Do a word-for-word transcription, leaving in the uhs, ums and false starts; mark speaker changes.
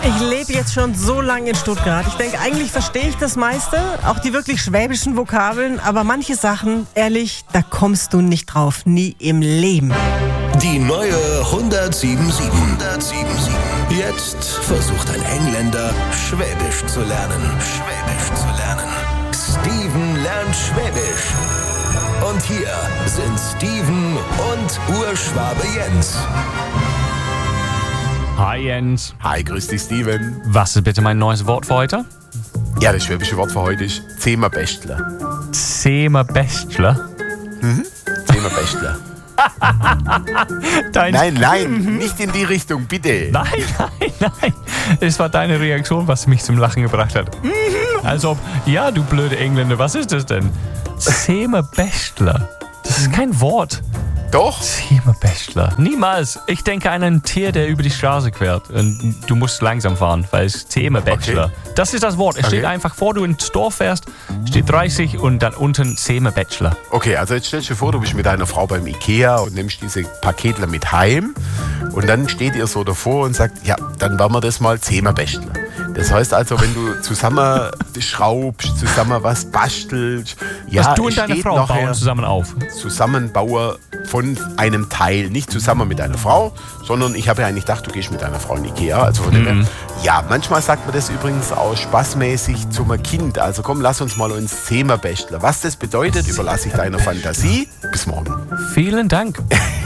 Speaker 1: Ich lebe jetzt schon so lange in Stuttgart. Ich denke, eigentlich verstehe ich das meiste, auch die wirklich schwäbischen Vokabeln. Aber manche Sachen, ehrlich, da kommst du nicht drauf. Nie im Leben.
Speaker 2: Die neue hundertsiebundsiebzig. hundertsiebenundsiebzig. Jetzt versucht ein Engländer, Schwäbisch zu lernen. Schwäbisch zu lernen. Steven lernt Schwäbisch. Und hier sind Steven und Urschwabe Jens.
Speaker 3: Hi Jens.
Speaker 4: Hi, grüß dich, Steven.
Speaker 3: Was ist bitte mein neues Wort für heute?
Speaker 4: Ja, das schwäbische Wort für heute ist Zemerbächtler.
Speaker 3: Zemerbächtler?
Speaker 4: Mhm. Zemerbächtler.
Speaker 3: Dein
Speaker 4: Nein, nein, nicht in die Richtung, bitte.
Speaker 3: Nein, nein, nein. Es war deine Reaktion, was mich zum Lachen gebracht hat. Als ob, ja, du blöde Engländer, was ist das denn? Zemerbächtler. Das ist kein Wort.
Speaker 4: Doch.
Speaker 3: Zemerbächtler. Niemals. Ich denke an ein Tier, der über die Straße quert. Und du musst langsam fahren, weil es Zemerbächtler.
Speaker 4: Okay.
Speaker 3: Das ist das Wort. Es
Speaker 4: Okay.
Speaker 3: steht einfach vor, du ins Dorf fährst, steht dreißig und dann unten Zemerbächtler.
Speaker 4: Okay, also jetzt stellst du dir vor, du bist mit deiner Frau beim Ikea und nimmst diese Paketler mit heim und dann steht ihr so davor und sagt, ja, dann werden wir das mal Zemerbächtler. Das heißt also, wenn du zusammen schraubst, zusammen was bastelst, ja,
Speaker 3: Was du und
Speaker 4: es
Speaker 3: deine
Speaker 4: steht
Speaker 3: Frau
Speaker 4: nachher
Speaker 3: bauen zusammen auf.
Speaker 4: Zusammenbauer von einem Teil, nicht zusammen mit einer Frau, sondern ich habe ja eigentlich gedacht, du gehst mit deiner Frau in Ikea. Also von dem her, ja, manchmal sagt man das übrigens auch spaßmäßig zum Kind. Also komm, lass uns mal uns Zemerbächtler. Was das bedeutet, überlasse ich deiner Fantasie. Bis morgen.
Speaker 3: Vielen Dank.